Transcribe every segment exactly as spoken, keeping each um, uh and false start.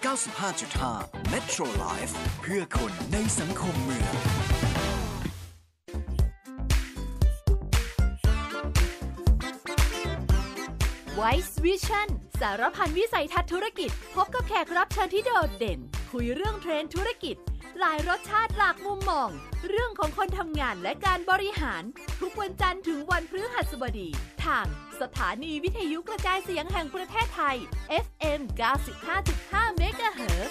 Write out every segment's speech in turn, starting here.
เก้าสิบห้าจุดห้า Metro Life เพื่อคนในสังคมเมือง Wise Vision สารพันวิสัยทัศน์ธุรกิจพบกับแขกรับเชิญที่โดดเด่นคุยเรื่องเทรนด์ธุรกิจหลายรสชาติหลากมุมมองเรื่องของคนทำงานและการบริหารทุกวันจันทร์ถึงวันพฤหัสบดีทางสถานีวิทยุกระจายเสียงแห่งประเทศไทย เอฟ เอ็ม เก้าสิบห้าจุดห้า เมกะเฮิรตซ์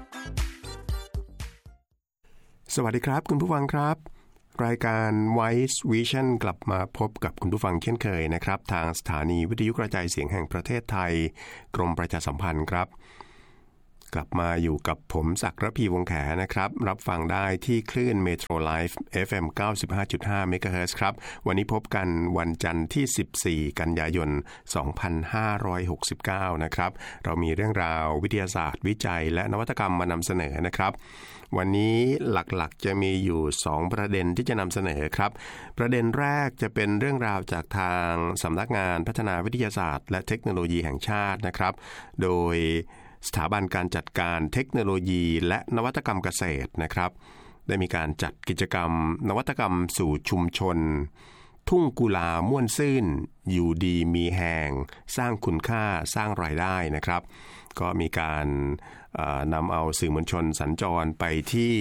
สวัสดีครับคุณผู้ฟังครับรายการ Wise Vision กลับมาพบกับคุณผู้ฟังเช่นเคยนะครับทางสถานีวิทยุกระจายเสียงแห่งประเทศไทยกรมประชาสัมพันธ์ครับกลับมาอยู่กับผมศักดิ์ระพีวงศ์แขนะครับรับฟังได้ที่คลื่น Metro Life เอฟ เอ็ม เก้าสิบห้าจุดห้า เมกะเฮิรตซ์ครับวันนี้พบกันวันจันทร์ที่สิบสี่กันยายนสองพันห้าร้อยหกสิบเก้านะครับเรามีเรื่องราววิทยาศาสตร์วิจัยและนวัตกรรมมานำเสนอนะครับวันนี้หลักๆจะมีอยู่สองประเด็นที่จะนำเสนอครับประเด็นแรกจะเป็นเรื่องราวจากทางสำนักงานพัฒนาวิทยาศาสตร์และเทคโนโลยีแห่งชาตินะครับโดยสถาบันการจัดการเทคโนโลยีและนวัตกรรมเกษตรนะครับได้มีการจัดกิจกรรมนวัตกรรมสู่ชุมชนทุ่งกุลาม่วนซื่นอยู่ดีมีแหงสร้างคุณค่าสร้างรายได้นะครับก็มีการนำเอาสื่อมวลชนสัญจรไปที่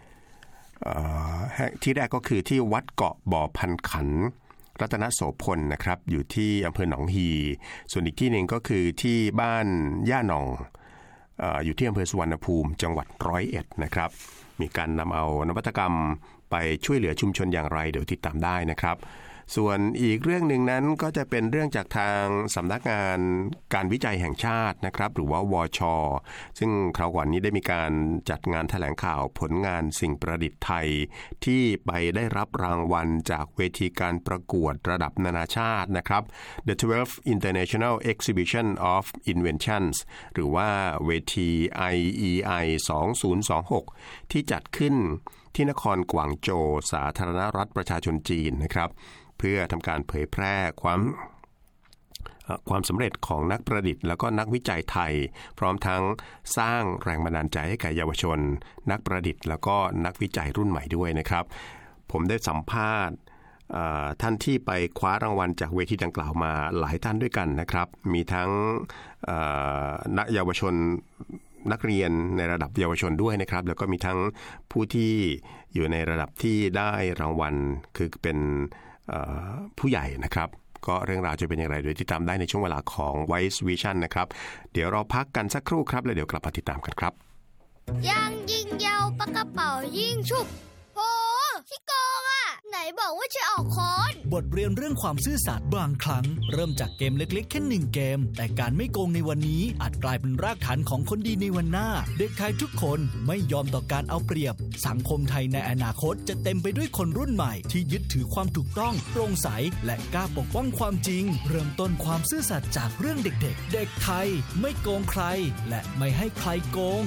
ที่แรกก็คือที่วัดเกาะบ่อพันขันรัตนโสพลนะครับอยู่ที่อำเภอหนองฮีส่วนอีกที่หนึ่งก็คือที่บ้านย่าหนองเอ่ออยู่ที่อำเภอสุวรรณภูมิจังหวัดร้อยเอ็ดนะครับมีการนำเอานวัตกรรมไปช่วยเหลือชุมชนอย่างไรเดี๋ยวติดตามได้นะครับส่วนอีกเรื่องหนึ่งนั้นก็จะเป็นเรื่องจากทางสำนักงานการวิจัยแห่งชาตินะครับหรือว่าวช.ซึ่งคราวก่อนนี้ได้มีการจัดงานแถลงข่าวผลงานสิ่งประดิษฐ์ไทยที่ไปได้รับรางวัลจากเวทีการประกวดระดับนานาชาตินะครับ The ทเวลฟ์ International Exhibition of Inventions หรือว่าเวที ไอ อี ไอ สองพันยี่สิบหกที่จัดขึ้นที่นครกวางโจวสาธารณรัฐประชาชนจีนนะครับเพื่อทำการเผยแพร่ความความสำเร็จของนักประดิษฐ์แล้วก็นักวิจัยไทยพร้อมทั้งสร้างแรงบันดาลใจให้แก่เยาวชนนักประดิษฐ์แล้วก็นักวิจัยรุ่นใหม่ด้วยนะครับผมได้สัมภาษณ์ท่านที่ไปคว้ารางวัลจากเวทีดังกล่าวมาหลายท่านด้วยกันนะครับมีทั้งนักเยาวชนนักเรียนในระดับเยาวชนด้วยนะครับแล้วก็มีทั้งผู้ที่อยู่ในระดับที่ได้รางวัลคือเป็นผู้ใหญ่นะครับก็เรื่องราวจะเป็นอย่างไรโดยติดตามได้ในช่วงเวลาของ Wise Vision นะครับเดี๋ยวเราพักกันสักครู่ครับแล้วเดี๋ยวกลับมาติดตามกันครับยังยิงยาวปากกระเป๋ายิงฉุบโอ้ขี้โกงอ่ะไหนบอกว่าจะออกค้อนบทเรียนเรื่องความซื่อสัตย์บางครั้งเริ่มจากเกมเล็กๆแค่หนึ่งเกมแต่การไม่โกงในวันนี้อาจกลายเป็นรากฐานของคนดีในวันหน้าเด็กไทยทุกคนไม่ยอมต่อการเอาเปรียบสังคมไทยในอนาคตจะเต็มไปด้วยคนรุ่นใหม่ที่ยึดถือความถูกต้องโปร่งใสและกล้าปกป้องความจริงเริ่มต้นความซื่อสัตย์จากเรื่องเด็กๆเด็กไทยไม่โกงใครและไม่ให้ใครโกง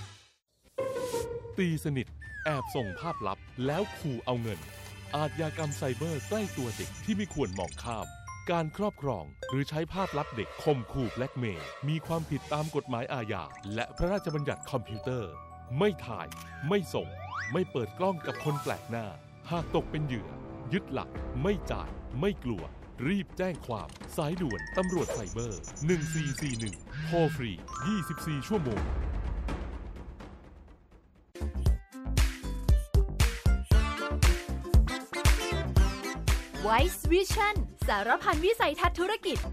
ตีสนิทแอบส่งภาพลับแล้วขู่เอาเงินอาชญากรรมไซเบอร์ใกล้ตัวเด็กที่ไม่ควรมองข้ามการครอบครองหรือใช้ภาพลับเด็กข่มขู่แบล็กเมย์มีความผิดตามกฎหมายอาญาและพระราชบัญญัติคอมพิวเตอร์ไม่ถ่ายไม่ส่งไม่เปิดกล้องกับคนแปลกหน้าหากตกเป็นเหยื่อยึดหลักไม่จ่ายไม่กลัวรีบแจ้งความสายด่วนตำรวจไซเบอร์หนึ่งสี่สี่หนึ่งโทรฟรียี่สิบสี่ชั่วโมง Wise Vision สารพันวิสัยทัศน์ธุรกิจ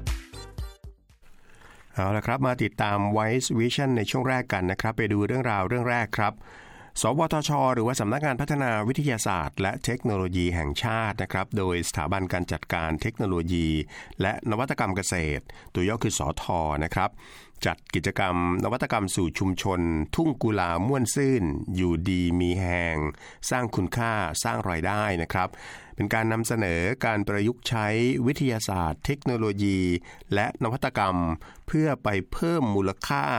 เอาละครับมาติดตาม Wise Vision ในช่วงแรกกันนะครับไปดูเรื่องราวเรื่องแรกครับสวทช.หรือว่าสำนักงานพัฒนาวิทยาศาสตร์และเทคโนโลยีแห่งชาตินะครับโดยสถาบันการจัดการเทคโนโลยีและนวัตกรรมเกษตรตัวย่อคือสท.นะครับจัดกิจกรรมนวัตกรรมสู่ชุมชนทุ่งกุลาม่วนซื่นอยู่ดีมีแหงสร้างคุณค่าสร้างรายได้นะครับเป็นการนำเสนอการประยุกต์ใช้วิทยาศาสตร์เทคโนโลยีและนวัตกรรมเพื่อไปเพิ่มมูลค่า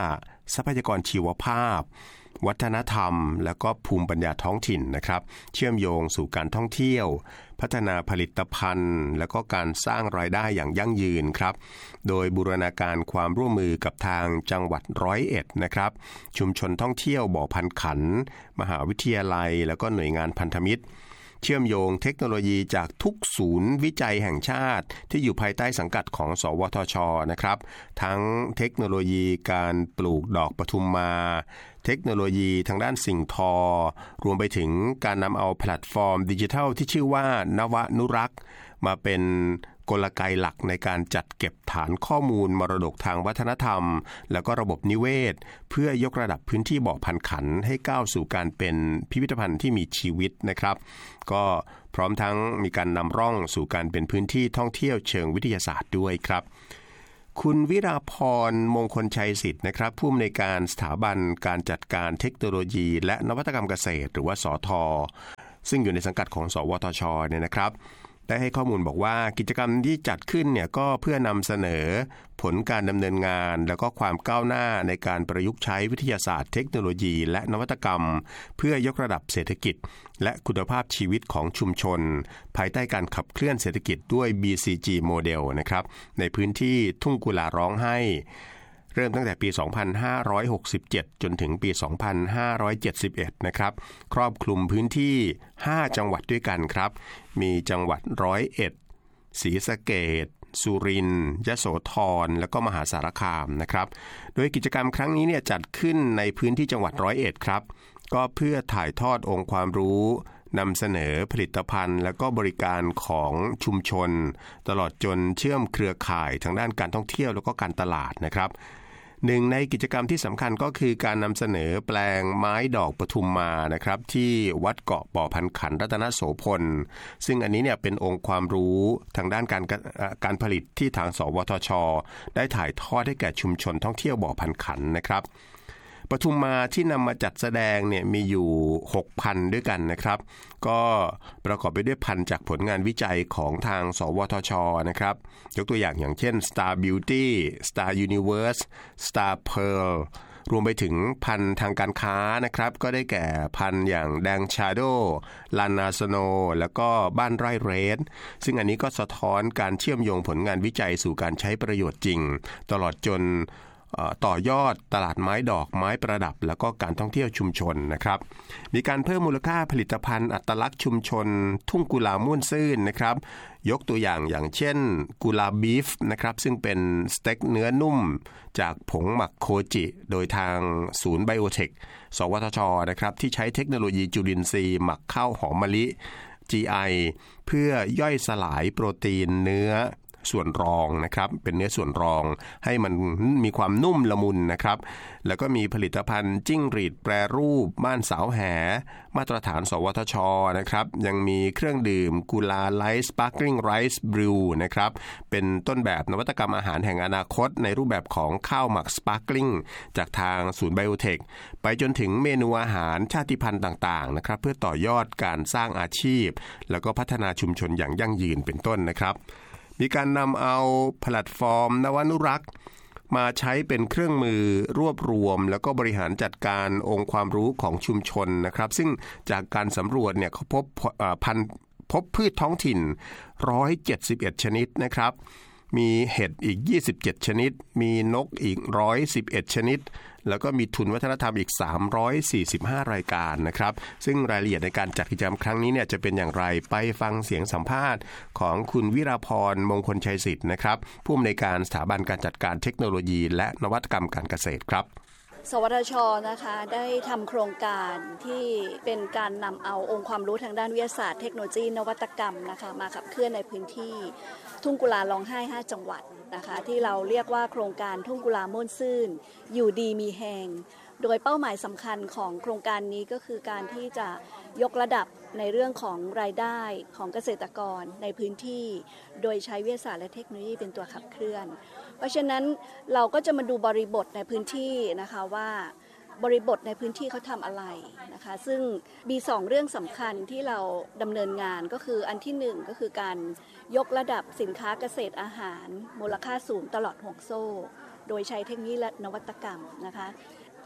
ทรัพยากรชีวภาพวัฒนธรรมและก็ภูมิปัญญาท้องถิ่นนะครับเชื่อมโยงสู่การท่องเที่ยวพัฒนาผลิตภัณฑ์และก็การสร้างรายได้อย่างยั่งยืนครับโดยบูรณาการความร่วมมือกับทางจังหวัดร้อยเอ็ดนะครับชุมชนท่องเที่ยวบ่อพันขันมหาวิทยาลัยและก็หน่วยงานพันธมิตรเชื่อมโยงเทคโนโลยีจากทุกศูนย์วิจัยแห่งชาติที่อยู่ภายใต้สังกัดของสวทช.นะครับทั้งเทคโนโลยีการปลูกดอกปทุมมาเทคโนโลยีทางด้านสิ่งทอรวมไปถึงการนำเอาแพลตฟอร์มดิจิทัลที่ชื่อว่านวนุรักษ์มาเป็นกลไกหลักในการจัดเก็บฐานข้อมูลมรดกทางวัฒนธรรมแล้วก็ระบบนิเวศเพื่อยกระดับพื้นที่บ่อพันขันให้ก้าวสู่การเป็นพิพิธภัณฑ์ที่มีชีวิตนะครับก็พร้อมทั้งมีการนำร่องสู่การเป็นพื้นที่ท่องเที่ยวเชิงวิทยาศาสตร์ด้วยครับคุณวิราพรมงคลชัยสิทธิ์นะครับผู้อำนวยการสถาบันการจัดการเทคโนโลยีและนวัตกรรมเกษตรหรือว่าสท.ซึ่งอยู่ในสังกัดของสวทช.เนี่ยนะครับได้ให้ข้อมูลบอกว่ากิจกรรมที่จัดขึ้นเนี่ยก็เพื่อนำเสนอผลการดำเนินงานแล้วก็ความก้าวหน้าในการประยุกต์ใช้วิทยาศาสตร์เทคโนโลยีและนวัตกรรมเพื่อยกระดับเศรษฐกิจและคุณภาพชีวิตของชุมชนภายใต้การขับเคลื่อนเศรษฐกิจด้วย บี ซี จี โมเดลนะครับในพื้นที่ทุ่งกุลาร้องไห้เริ่มตั้งแต่ปี สองพันห้าร้อยหกสิบเจ็ด จนถึงปี สองพันห้าร้อยเจ็ดสิบเอ็ด นะครับครอบคลุมพื้นที่ ห้า จังหวัดด้วยกันครับมีจังหวัดร้อยเอ็ดศรีสะเกษสุรินทร์ยโสธรและก็มหาสารคามนะครับโดยกิจกรรมครั้งนี้เนี่ยจัดขึ้นในพื้นที่จังหวัดร้อยเอ็ดครับก็เพื่อถ่ายทอดองค์ความรู้นำเสนอผลิตภัณฑ์และก็บริการของชุมชนตลอดจนเชื่อมเครือข่ายทางด้านการท่องเที่ยวแล้วก็การตลาดนะครับหนึ่งในกิจกรรมที่สำคัญก็คือการนำเสนอแปลงไม้ดอกปทุมมานะครับที่วัดเกาะบ่อพันขันรัตนโสพลซึ่งอันนี้เนี่ยเป็นองค์ความรู้ทางด้านการการผลิตที่ทางสวทช.ได้ถ่ายทอดให้แก่ชุมชนท่องเที่ยวบ่อพันขันนะครับปทุมมาที่นำมาจัดแสดงเนี่ยมีอยู่ หกพัน ด้วยกันนะครับก็ประกอบไปด้วยพันธุ์จากผลงานวิจัยของทางสวทช.นะครับยกตัวอย่างอย่างเช่น Star Beauty Star Universe Star Pearl รวมไปถึงพันธุ์ทางการค้านะครับก็ได้แก่พันธุ์อย่างแดงชาโดลานาสโนแล้วก็บ้านไร่เรดซึ่งอันนี้ก็สะท้อนการเชื่อมโยงผลงานวิจัยสู่การใช้ประโยชน์จริงตลอดจนต่อยอดตลาดไม้ดอกไม้ประดับแล้วก็การท่องเที่ยวชุมชนนะครับมีการเพิ่มมูลค่าผลิตภัณฑ์อัตลักษณ์ชุมชนทุ่งกุลาม่วนซื่นนะครับยกตัวอย่างอย่างเช่นกุลาบีฟนะครับซึ่งเป็นสเต็กเนื้อนุ่มจากผงหมักโคจิโดยทางศูนย์ไบโอเทคสวทช.นะครับที่ใช้เทคโนโลยีจุลินทรีย์หมักข้าวหอมมะลิ จี ไอ เพื่อย่อยสลายโปรตีนเนื้อส่วนรองนะครับเป็นเนื้อส่วนรองให้มันมีความนุ่มละมุนนะครับแล้วก็มีผลิตภัณฑ์จิ้งหรีดแปรรูปบ้านสาวแหมาตรฐานสวทช.นะครับยังมีเครื่องดื่มกุลาไลท์สปาร์คลิ่งไรซ์บริวนะครับเป็นต้นแบบนวัตกรรมอาหารแห่งอนาคตในรูปแบบของข้าวหมักสปาร์คลิ่งจากทางศูนย์ไบโอเทคไปจนถึงเมนูอาหารชาติพันธุ์ต่างๆนะครับเพื่อต่อยอดการสร้างอาชีพแล้วก็พัฒนาชุมชนอย่างยั่งยืนเป็นต้นนะครับมีการนำเอาแพลตฟอร์มนวนุรักษ์มาใช้เป็นเครื่องมือรวบรวมแล้วก็บริหารจัดการองค์ความรู้ของชุมชนนะครับซึ่งจากการสำรวจเนี่ยเขาพบพันธุ์พบพืชท้องถิ่นหนึ่งร้อยเจ็ดสิบเอ็ดชนิดนะครับมีเห็ดอีกยี่สิบเจ็ดชนิดมีนกอีกหนึ่งร้อยสิบเอ็ดชนิดแล้วก็มีทุนวัฒนธรรมอีกสามร้อยสี่สิบห้ารายการนะครับซึ่งรายละเอียดในการจัดกิจกรรมครั้งนี้เนี่ยจะเป็นอย่างไรไปฟังเสียงสัมภาษณ์ของคุณวิราพรมงคลชัยสิทธิ์นะครับผู้อำนวยการสถาบันการจัดการเทคโนโลยีและนวัตกรรมการเกษตรครับสวทช.นะคะได้ทำโครงการที่เป็นการนำเอาองค์ความรู้ทางด้านวิทยาศาสตร์เทคโนโลยีนวัตกรรมนะคะมาขับเคลื่อนในพื้นที่ทุ่งกุลาร้องไห้ห้าจังหวัดนะคะที่เราเรียกว่าโครงการทุ่งกุลาม่วนซื่นอยู่ดีมีแฮงโดยเป้าหมายสำคัญของโครงการนี้ก็คือการที่จะยกระดับในเรื่องของรายได้ของเกษตรกรในพื้นที่โดยใช้วิทยาศาสตร์และเทคโนโลยีเป็นตัวขับเคลื่อนเพราะฉะนั้นเราก็จะมาดูบริบทในพื้นที่นะคะว่าบริบทในพื้นที่เขาทำอะไรนะคะซึ่งมีสองเรื่องสำคัญที่เราดำเนินงานก็คืออันที่หนึ่งก็คือการยกระดับสินค้าเกษตรอาหารมูลค่าสูงตลอดห่วงโซ่โดยใช้เทคโนโลยีและนวัตกรรมนะคะ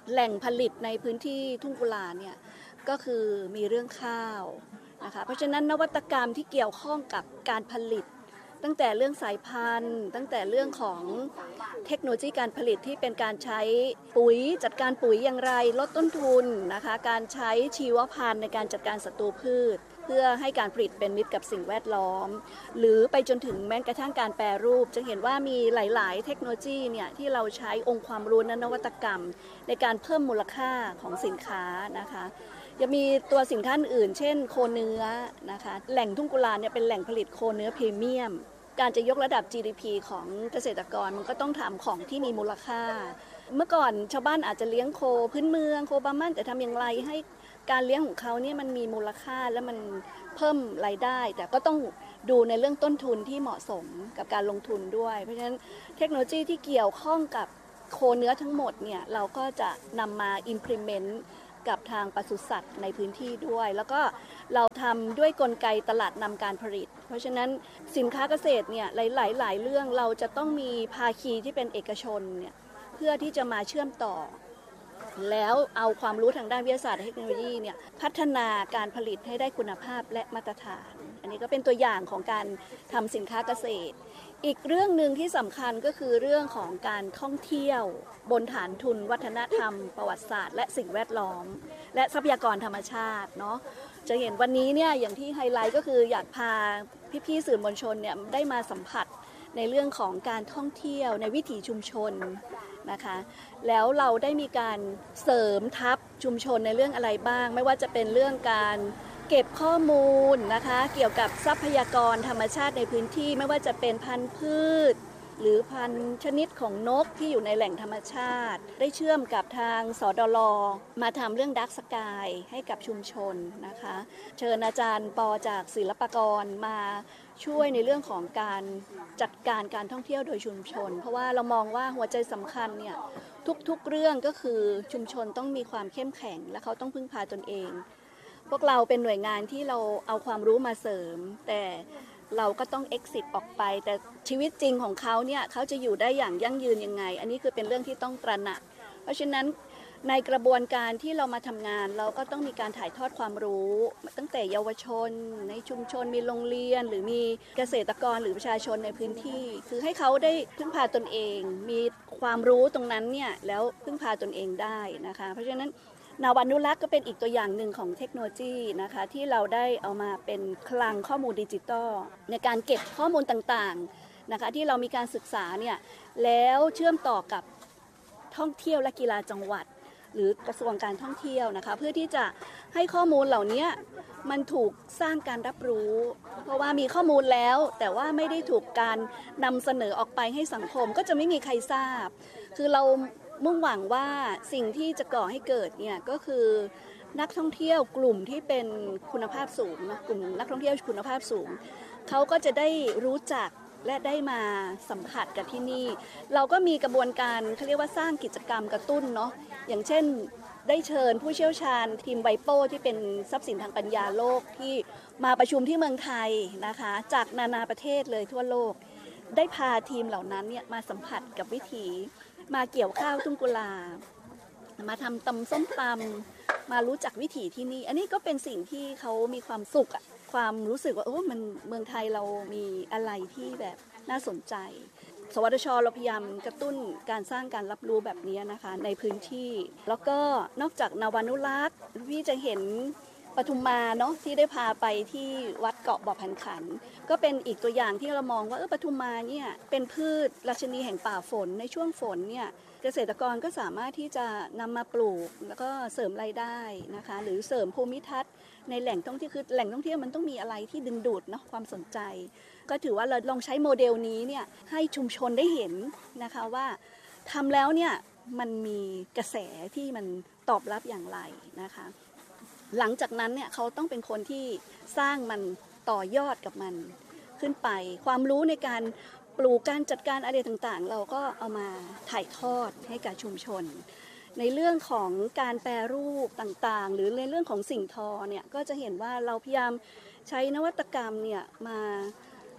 แหล่งผลิตในพื้นที่ทุ่งกุลาเนี่ยก็คือมีเรื่องข้าวนะคะเพราะฉะนั้นนวัตกรรมที่เกี่ยวข้องกับการผลิตตั้งแต่เรื่องสายพันธุ์ตั้งแต่เรื่องของเทคโนโลยีการผลิตที่เป็นการใช้ปุ๋ยจัดการปุ๋ยอย่างไรลดต้นทุนนะคะการใช้ชีวพันธุ์ในการจัดการศัตรูพืชเพื่อให้การผลิตเป็นมิตรกับสิ่งแวดล้อมหรือไปจนถึงแม้กระทั่งการแปรรูปจะเห็นว่ามีหลายๆเทคโนโลยีเนี่ยที่เราใช้องค์ความรู้และนวัตกรรมในการเพิ่มมูลค่าของสินค้านะคะยังมีตัวสินค้าอื่นเช่นโคเนื้อนะคะแหล่งทุ่งกุลาเนี่ยเป็นแหล่งผลิตโคเนื้อพรีเมียมการจะยกระดับ จี ดี พี ของเกษตรกรมันก็ต้องทำของที่มีมูลค่าเมื่อก่อนชาวบ้านอาจจะเลี้ยงโคพื้นเมืองโคบามันแต่ทำอย่างไรให้การเลี้ยงของเขาเนี่ยมันมีมูลค่าและมันเพิ่มรายได้แต่ก็ต้องดูในเรื่องต้นทุนที่เหมาะสมกับการลงทุนด้วยเพราะฉะนั้นเทคโนโลยีที่เกี่ยวข้องกับโคเนื้อทั้งหมดเนี่ยเราก็จะนำมา implement กับทางปศุสัตว์ในพื้นที่ด้วยแล้วก็เราทำด้วยกลไกตลาดนำการผลิตเพราะฉะนั้นสินค้าเกษตรเนี่ยหลายๆหลายเรื่องเราจะต้องมีภาคีที่เป็นเอกชนเนี่ยเพื่อที่จะมาเชื่อมต่อแล้วเอาความรู้ทางด้านวิทยาศาสตร์และเทคโนโลยีเนี่ยพัฒนาการผลิตให้ได้คุณภาพและมาตรฐานอันนี้ก็เป็นตัวอย่างของการทำสินค้าเกษตรอีกเรื่องหนึ่งที่สำคัญก็คือเรื่องของการท่องเที่ยวบนฐานทุนวัฒนธรรมประวัติศาสตร์และสิ่งแวดล้อมและทรัพยากรธรรมชาติเนาะจะเห็นวันนี้เนี่ยอย่างที่ไฮไลท์ก็คืออยากพาพี่ๆสื่อมวลชนเนี่ยได้มาสัมผัสในเรื่องของการท่องเที่ยวในวิถีชุมชนนะคะแล้วเราได้มีการเสริมทัพชุมชนในเรื่องอะไรบ้างไม่ว่าจะเป็นเรื่องการเก็บข้อมูลนะคะเกี่ยวกับทรัพยากรธรรมชาติในพื้นที่ไม่ว่าจะเป็นพันธุ์พืชหรือพันธุ์ชนิดของนกที่อยู่ในแหล่งธรรมชาติได้เชื่อมกับทางสดล.มาทำเรื่องดักสกายให้กับชุมชนนะคะเชิญอาจารย์ปอจากศิลปากรมาช่วยในเรื่องของการจัดการการท่องเที่ยวโดยชุมชนเพราะว่าเรามองว่าหัวใจสำคัญเนี่ยทุกๆเรื่องก็คือชุมชนต้องมีความเข้มแข็งและเขาต้องพึ่งพาตนเองพวกเราเป็นหน่วยงานที่เราเอาความรู้มาเสริมแต่เราก็ต้อง exit ออกไปแต่ชีวิตจริงของเขาเนี่ยเขาจะอยู่ได้อย่างยั่งยืนยังไงอันนี้คือเป็นเรื่องที่ต้องตระหนักเพราะฉะนั้นในกระบวนการที่เรามาทำงานเราก็ต้องมีการถ่ายทอดความรู้ตั้งแต่เยาวชนในชุมชนมีโรงเรียนหรือมีเกษตรกรหรือประชาชนในพื้นที่คือให้เขาได้พึ่งพาตนเองมีความรู้ตรงนั้นเนี่ยแล้วพึ่งพาตนเองได้นะคะเพราะฉะนั้นนาวันุรักษ์ก็เป็นอีกตัวอย่างหนึ่งของเทคโนโลยีนะคะที่เราได้เอามาเป็นคลังข้อมูลดิจิตอลในการเก็บข้อมูลต่างๆนะคะที่เรามีการศึกษาเนี่ยแล้วเชื่อมต่อกับท่องเที่ยวและกีฬาจังหวัดหรือกระทรวงการท่องเที่ยวนะคะเพื่อที่จะให้ข้อมูลเหล่านี้มันถูกสร้างการรับรู้เพราะว่ามีข้อมูลแล้วแต่ว่าไม่ได้ถูกการนำเสนอออกไปให้สังคมก็จะไม่มีใครทราบคือเรามุ่งหวังว่าสิ่งที่จะก่อให้เกิดเนี่ยก็คือนักท่องเที่ยวกลุ่มที่เป็นคุณภาพสูงนะกลุ่มนักท่องเที่ยวคุณภาพสูงเขาก็จะได้รู้จักและได้มาสัมผัสกับที่นี่เราก็มีกระบวนการเขาเรียกว่าสร้างกิจกรรมกระตุ้นเนาะอย่างเช่นได้เชิญผู้เชี่ยวชาญทีมไวโป้ที่เป็นทรัพย์สินทางปัญญาโลกที่มาประชุมที่เมืองไทยนะคะจากนานาประเทศเลยทั่วโลกได้พาทีมเหล่านั้นเนี่ยมาสัมผัสกับวิถีมาเกี่ยวข้าวทุ่งกุลามาทำตำส้มตำมารู้จักวิถีที่นี่อันนี้ก็เป็นสิ่งที่เขามีความสุขอะความรู้สึกว่าโอ้มันเมืองไทยเรามีอะไรที่แบบน่าสนใจสวทช.เราพยายามกระตุ้นการสร้างการรับรู้แบบนี้นะคะในพื้นที่แล้วก็นอกจากนาวันุรักษ์พี่จะเห็นปทุมมาเนาะที่ได้พาไปที่วัดเกาะบ่อพันขันก็เป็นอีกตัวอย่างที่เรามองว่าเออปทุมมาเนี่ยเป็นพืชราชินีแห่งป่าฝนในช่วงฝนเนี่ยเกษตรกรก็สามารถที่จะนำมาปลูกแล้วก็เสริมรายได้นะคะหรือเสริมภูมิทัศน์ในแหล่งท่องเที่ยวคือแหล่งท่องเที่ยวมันต้องมีอะไรที่ดึงดูดเนาะความสนใจก็ถือว่าเราลองใช้โมเดลนี้เนี่ยให้ชุมชนได้เห็นนะคะว่าทำแล้วเนี่ยมันมีกระแสที่มันตอบรับอย่างไรนะคะหลังจากนั้นเนี่ยเขาต้องเป็นคนที่สร้างมันต่อยอดกับมันขึ้นไปความรู้ในการปลูกการจัดการอะไรต่างๆเราก็เอามาถ่ายทอดให้กับชุมชนในเรื่องของการแปรรูปต่างๆหรือในเรื่องของสิ่งทอเนี่ยก็จะเห็นว่าเราพยายามใช้นวัตกรรมเนี่ยมา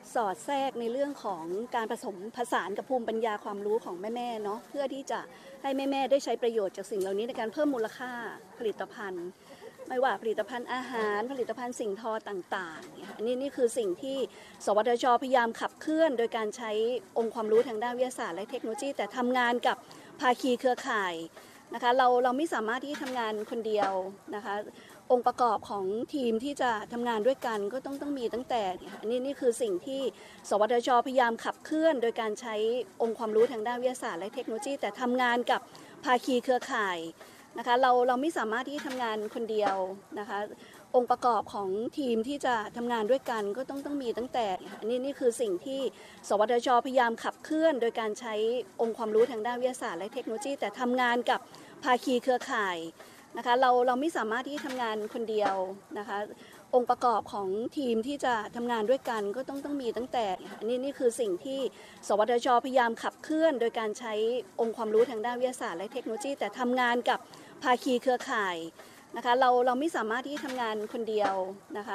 สอดแทรกในเรื่องของการผสมผสานกับภูมิปัญญาความรู้ของแม่ๆเนาะเพื่อที่จะให้แม่ๆได้ใช้ประโยชน์จากสิ่งเหล่านี้ในการเพิ่มมูลค่าผลิตภัณฑ์ไม่ว่าผลิตภัณฑ์อาหารผลิตภัณฑ์สิ่งทอต่างๆอันนี้นี่คือสิ่งที่สวทช.พยายามขับเคลื่อนโดยการใช้องค์ความรู้ทางด้านวิทยาศาสตร์และเทคโนโลยีแต่ทำงานกับภาคีเครือข่ายนะคะเราเราไม่สามารถที่ทำงานคนเดียวนะคะองค์ประกอบของทีมที่จะทำงานด้วยกันก็ต้องต้องมีตั้งแต่อันนี้นี่คือสิ่งที่สวทช.พยายามขับเคลื่อนโดยการใช้องค์ความรู้ทางด้านวิทยาศาสตร์และเทคโนโลยีแต่ทำงานกับภาคีเครือข่ายนะคะเราเราไม่สามารถที่ทำงานคนเดียวนะคะองค์ประกอบของทีมที่จะทำงานด้วยกันก็ต้องต้องมีตั้งแต่อันนี้นี่คือสิ่งที่สวทช.พยายามขับเคลื่อนโดยการใช้องค์ความรู้ทางด้านวิทยาศาสตร์และเทคโนโลยีแต่ทำงานกับภาคีเครือข่ายนะคะเราเราไม่สามารถที่ทำงานคนเดียวนะคะองค์ประกอบของทีมที่จะทำงานด้วยกันก็ต้องต้องมีตั้งแต่อันนี้นี่คือสิ่งที่สวทช.พยายามขับเคลื่อนโดยการใช้องค์ความรู้ทางด้านวิทยาศาสตร์และเทคโนโลยีแต่ทำงานกับภาคีเครือข่ายนะคะเราเราไม่สามารถที่ทำงานคนเดียวนะคะ